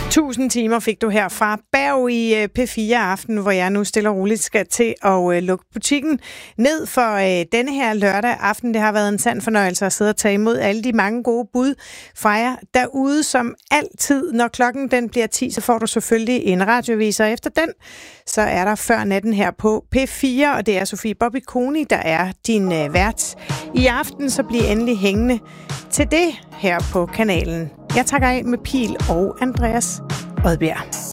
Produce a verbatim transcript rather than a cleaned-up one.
Tusind timer fik du her fra Berg i P fire Aften, hvor jeg nu stille og roligt skal til at lukke butikken ned for denne her lørdag aften. Det har været en sand fornøjelse at sidde og tage imod alle de mange gode bud fra jer derude, som altid. Når klokken den bliver ti, så får du selvfølgelig en radioavis, og efter den, så er der Før Natten her på P fire, og det er Sofie Bobby Koni, der er din vært i aften, så bliv endelig hængende til det her på kanalen. Jeg takker af med Pil og Andreas Odbjerg.